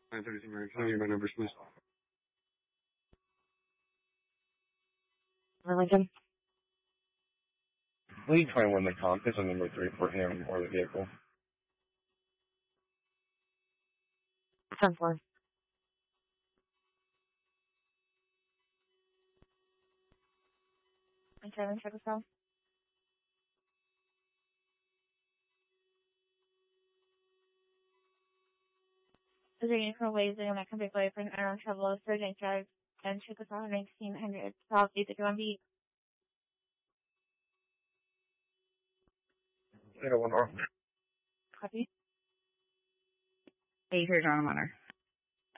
9:30 American. Tell me my numbers, please. Lincoln. Lead 21, the comp is on number 3 for him or the vehicle. 10-4. Okay, let me check this out. Is there any different ways that you're not going to be away from around travel, Surgeon Drive, and check this out 1900 South East 1B? I got one more. Copy. Hey, here's John Munner.